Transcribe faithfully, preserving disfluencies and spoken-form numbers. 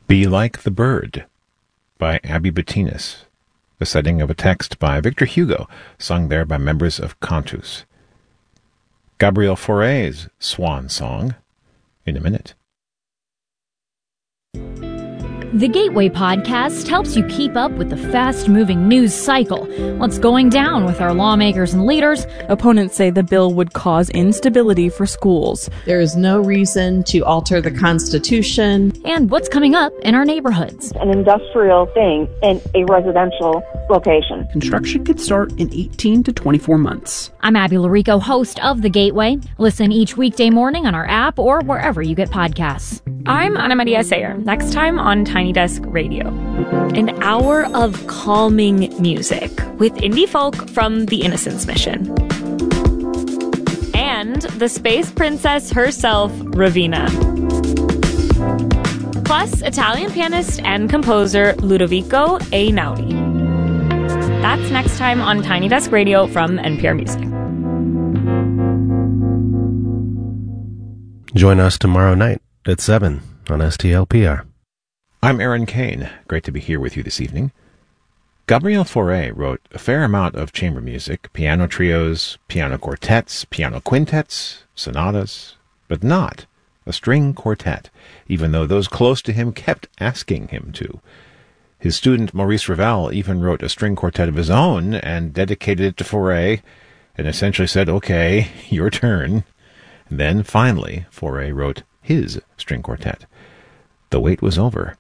Be Like the Bird by Abby Bettinas, the setting of a text by Victor Hugo, sung there by members of Cantus. Gabrielle Fauré's Swan Song, in a minute. The Gateway Podcast helps you keep up with the fast-moving news cycle. What's going down with our lawmakers and leaders? Opponents say the bill would cause instability for schools. There is no reason to alter the Constitution. And what's coming up in our neighborhoods. An industrial thing in a residential location. Construction could start in eighteen to twenty-four months. I'm Abby Larico, host of The Gateway. Listen each weekday morning on our app or wherever you get podcasts. I'm Ana Maria Sayer. Next time on Tiny Desk Radio. An hour of calming music with indie folk from the Innocence Mission. And the space princess herself, Raveena. Plus, Italian pianist and composer Ludovico Einaudi. That's next time on Tiny Desk Radio from N P R Music. Join us tomorrow night at seven on S T L P R. I'm Aaron Kane. Great to be here with you this evening. Gabrielle Fauré wrote a fair amount of chamber music, piano trios, piano quartets, piano quintets, sonatas, but not a string quartet, even though those close to him kept asking him to. His student Maurice Ravel even wrote a string quartet of his own and dedicated it to Fauré, and essentially said, okay, your turn. And then, finally, Fauré wrote his string quartet. The wait was over.